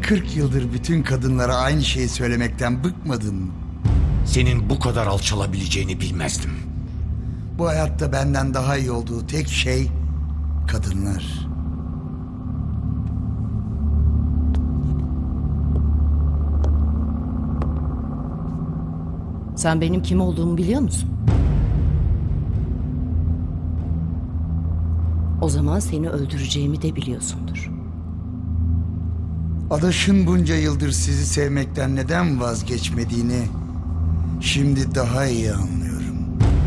40 yıldır bütün kadınlara aynı şeyi söylemekten bıkmadın mı? Senin bu kadar alçalabileceğini bilmezdim. Bu hayatta benden daha iyi olduğu tek şey kadınlar. Sen benim kim olduğumu biliyor musun? O zaman seni öldüreceğimi de biliyorsundur. Adaşın bunca yıldır sizi sevmekten neden vazgeçmediğini şimdi daha iyi anlıyorum.